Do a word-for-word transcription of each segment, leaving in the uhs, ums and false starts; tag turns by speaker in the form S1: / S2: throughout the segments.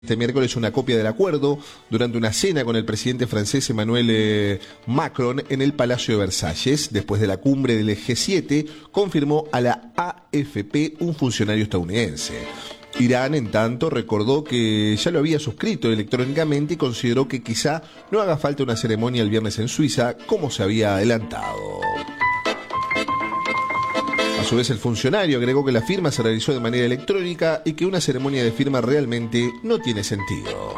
S1: Este miércoles una copia del acuerdo durante una cena con el presidente francés Emmanuel eh, Macron en el Palacio de Versalles. Después de la cumbre del G siete, confirmó a la A F P un funcionario estadounidense. Irán, en tanto, recordó que ya lo había suscrito electrónicamente y consideró que quizá no haga falta una ceremonia el viernes en Suiza, como se había adelantado. A su vez, el funcionario agregó que la firma se realizó de manera electrónica y que una ceremonia de firma realmente no tiene sentido.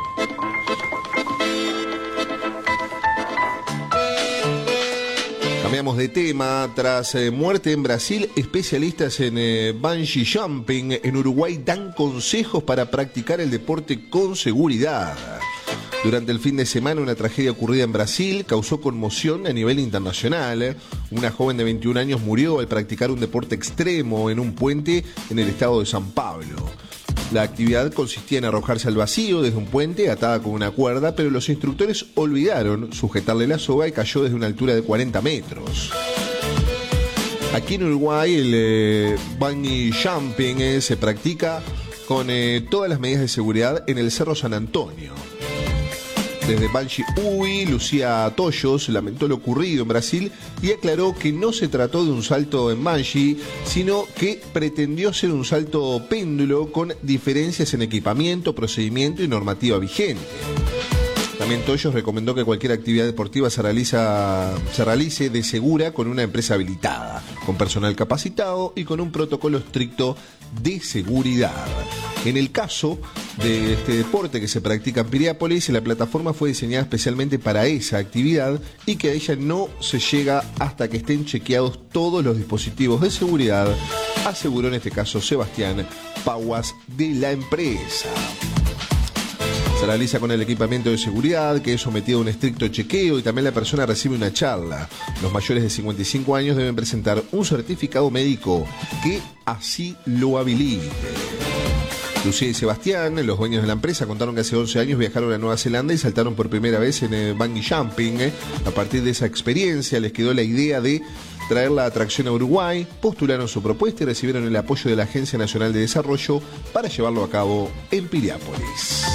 S1: Cambiamos de tema. Tras eh, muerte en Brasil, especialistas en eh, bungee jumping en Uruguay dan consejos para practicar el deporte con seguridad. Durante el fin de semana, una tragedia ocurrida en Brasil causó conmoción a nivel internacional. Una joven de veintiún años murió al practicar un deporte extremo en un puente en el estado de San Pablo. La actividad consistía en arrojarse al vacío desde un puente atada con una cuerda, pero los instructores olvidaron sujetarle la soga y cayó desde una altura de cuarenta metros. Aquí en Uruguay el eh, bungee jumping eh, se practica con eh, todas las medidas de seguridad en el Cerro San Antonio. Desde Banshee U I, Lucía Toyos lamentó lo ocurrido en Brasil y aclaró que no se trató de un salto en Banshee, sino que pretendió ser un salto péndulo con diferencias en equipamiento, procedimiento y normativa vigente. También Toyos recomendó que cualquier actividad deportiva se, realiza, se realice de segura con una empresa habilitada, con personal capacitado y con un protocolo estricto de seguridad. En el caso de este deporte que se practica en Piriápolis, la plataforma fue diseñada especialmente para esa actividad y que a ella no se llega hasta que estén chequeados todos los dispositivos de seguridad, aseguró en este caso Sebastián Pauas de la empresa. Se realiza con el equipamiento de seguridad, que es sometido a un estricto chequeo, y también la persona recibe una charla. Los mayores de cincuenta y cinco años deben presentar un certificado médico que así lo habilite. Lucía y Sebastián, los dueños de la empresa, contaron que hace once años viajaron a Nueva Zelanda y saltaron por primera vez en el bungee jumping. A partir de esa experiencia les quedó la idea de traer la atracción a Uruguay, postularon su propuesta y recibieron el apoyo de la Agencia Nacional de Desarrollo para llevarlo a cabo en Piriápolis.